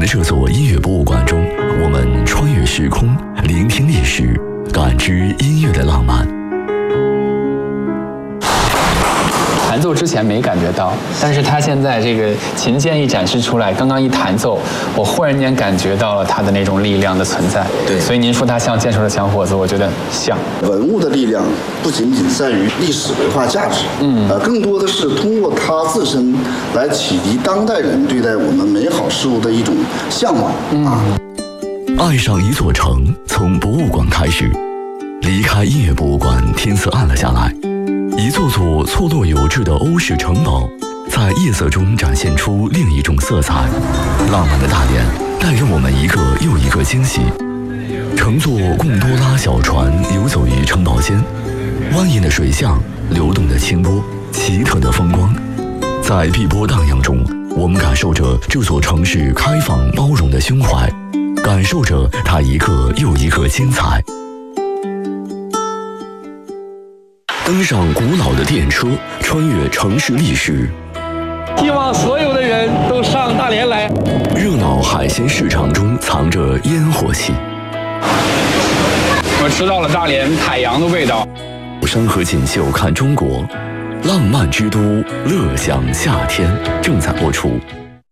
这座音乐博物馆中，我们穿越时空，聆听历史，感知音乐的浪漫。 弹奏之前没感觉到，但是他现在这个琴键一展示出来，刚刚一弹奏，我忽然间感觉到了他的那种力量的存在。 对， 所以您说他像健硕的小伙子，我觉得像。 文物的力量不仅仅在于历史文化价值，更多的是通过它自身来启迪当代人对待我们美好事物的一种向往。 爱上一座城，从博物馆开始。离开音乐博物馆，天色暗了下来。一座座错落有致的欧式城堡，在夜色中展现出另一种色彩。浪漫的大连带给我们一个又一个惊喜。乘坐贡多拉小船游走于城堡间，蜿蜒的水巷，流动的清波，奇特的风光。在碧波荡漾中，我们感受着这座城市开放包容的胸怀，感受着它一个又一个精彩。登上古老的电车，穿越城市历史。 希望所有的人都上大连来。 热闹海鲜市场中藏着烟火气。 我吃到了大连海洋的味道。 山河锦绣看中国，浪漫之都乐享夏天正在播出。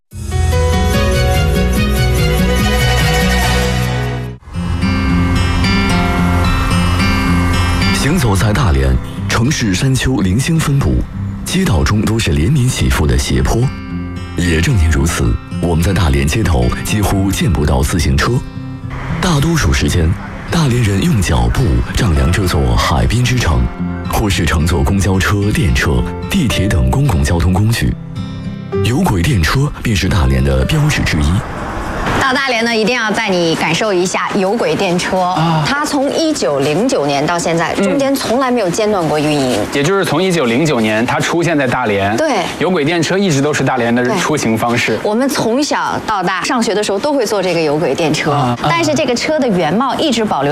行走在大连，城市山丘零星分布，街道中都是连绵起伏的斜坡。也正因如此，我们在大连街头几乎见不到自行车。大多数时间，大连人用脚步丈量这座海滨之城，或是乘坐公交车、电车、地铁等公共交通工具。有轨电车便是大连的标志之一。 到大连呢，一定要带你感受一下有轨电车。它从1909年到现在，中间从来没有间断过运营。 也就是从1909年它出现在大连， 对， 有轨电车一直都是大连的出行方式。 我们从小到大上学的时候都会坐这个有轨电车，但是这个车的原貌一直保留。